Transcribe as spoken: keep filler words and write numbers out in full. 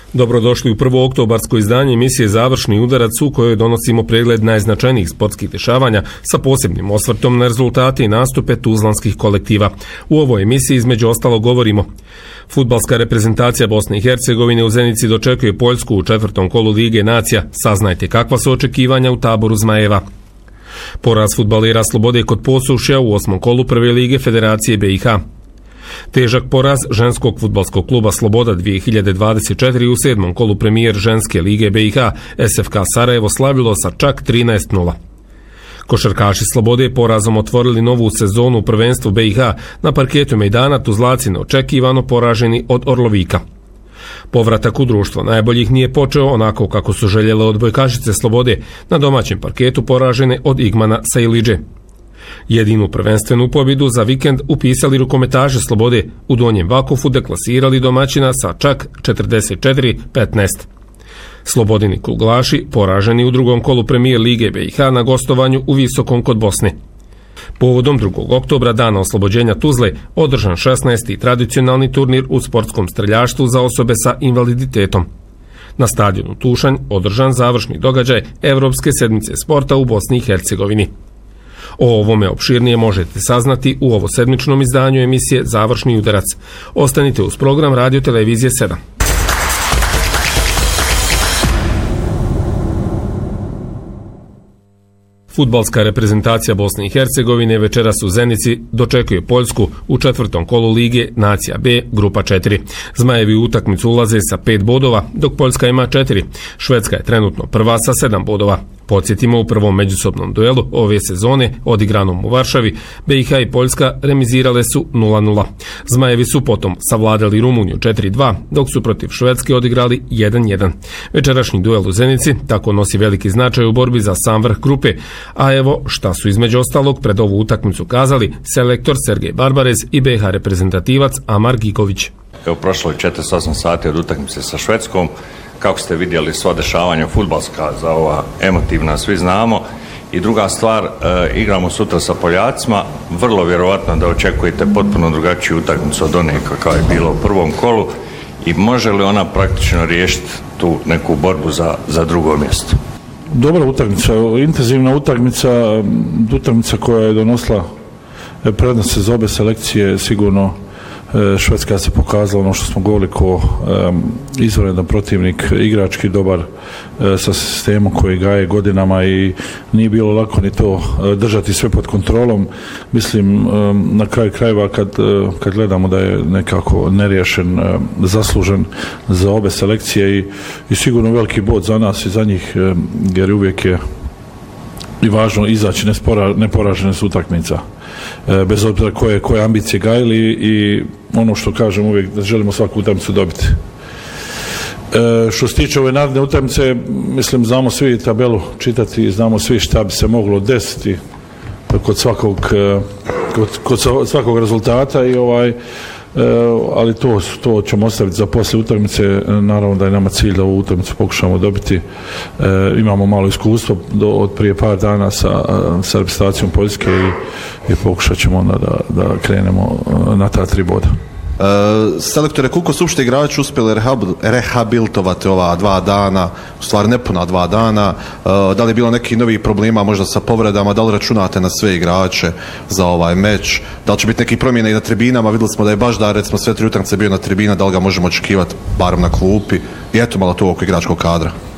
Dobrodošli u prvo oktobarsko izdanje emisije Završni udarac u kojoj donosimo pregled najznačajnijih sportskih dešavanja sa posebnim osvrtom na rezultate i nastupe tuzlanskih kolektiva. U ovoj emisiji između ostalo govorimo: Fudbalska reprezentacija Bosne i Hercegovine u Zenici dočekuje Poljsku u četvrtom kolu Lige nacija. Saznajte kakva su očekivanja u taboru Zmajeva. Poraz fudbalera Slobode kod Posušja u osmom kolu Prve lige Federacije B i H. Težak poraz ženskog fudbalskog kluba Sloboda dvije hiljade dvadeset četiri u sedmom kolu premijer ženske lige B i H S F K Sarajevo slavilo sa čak trinaest nula. Košarkaši Slobode porazom otvorili novu sezonu u prvenstvu B i H na parketu Mejdana Tuzlaci neočekivano poraženi od Orlovika. Povratak u društvo najboljih nije počeo onako kako su željele odbojkašice Slobode, na domaćem parketu poražene od Igmana Sajlidže. Jedinu prvenstvenu pobjedu za vikend upisali rukometaši Slobode, u Donjem Vakufu deklasirali domaćina sa čak četrdeset četiri petnaest. Slobodini kuglaši poraženi u drugom kolu premijer Lige B i H na gostovanju u Visokom kod Bosne. Povodom drugog oktobra, dana oslobođenja Tuzle, održan šesnaesti tradicionalni turnir u sportskom streljaštvu za osobe sa invaliditetom. Na stadionu Tušanj održan završni događaj Evropske sedmice sporta u Bosni i Hercegovini. O ovome opširnije možete saznati u ovo sedmičnom izdanju emisije Završni udarac. Ostanite uz program Radio Televizije sedam. Fudbalska reprezentacija Bosne i Hercegovine večeras u Zenici dočekuje Poljsku u četvrtom kolu Lige Nacija B, grupa četiri. Zmajevi u utakmicu ulaze sa pet bodova, dok Poljska ima četiri. Švedska je trenutno prva sa sedam bodova. Podsjetimo, u prvom međusobnom duelu ove sezone, odigranom u Varšavi, B i H i Poljska remizirale su nula nula. Zmajevi su potom savladali Rumuniju četiri dva, dok su protiv Švedske odigrali jedan jedan. Večerašnji duel u Zenici tako nosi veliki značaj u borbi za sam vrh grupe, a evo šta su između ostalog pred ovu utakmicu kazali selektor Sergej Barbarez i B i H reprezentativac Amar Gigović. Evo, prošlo je četrdeset osam sati od utakmice sa Švedskom. Kako ste vidjeli, sva dešavanja fudbalska za ova emotivna, svi znamo. I druga stvar, e, igramo sutra sa Poljacima, vrlo vjerovatno da očekujete potpuno drugačiju utakmicu od one kakva je bilo u prvom kolu i može li ona praktično riješiti tu neku borbu za, za drugo mjesto? Dobra utakmica, intenzivna utakmica, utakmica koja je donosila prednost za obe selekcije, sigurno. Švedska se pokazala ono što smo govorili ko um, izvanredan protivnik, igrački dobar uh, sa sistemom koji gaje godinama i nije bilo lako ni to uh, držati sve pod kontrolom. Mislim, um, na kraju krajeva kad, uh, kad gledamo da je nekako neriješen, uh, zaslužen za obe selekcije i, i sigurno veliki bod za nas i za njih, uh, jer uvijek je i važno izaći nespora, neporažene s utakmica. E, bez obzira koje, koje ambicije gajili i ono što kažem uvijek da želimo svaku utakmicu dobiti. E, što se tiče ove naredne utakmice, mislim znamo svi tabelu čitati, znamo svi šta bi se moglo desiti kod svakog, kod, kod svakog rezultata i ovaj E, ali to, to ćemo ostaviti za poslije utakmice. Naravno da je nama cilj da ovu utakmicu pokušamo dobiti. E, imamo malo iskustvo do, od prije par dana sa, sa reprezentacijom Poljske i, i pokušat ćemo onda da, da krenemo na ta tri boda. Uh, selektore, koliko su uopšte igrači uspjeli rehabilitovati ova dva dana, u stvari nepuna dva dana, uh, da li je bilo nekih novih problema možda sa povredama, da li računate na sve igrače za ovaj meč, da li će biti nekih promjena i na tribinama, vidjeli smo da je baš da recimo sve tri utakmice bio na tribina, da li ga možemo očekivati barem na klupi i eto malo to oko igračkog kadra.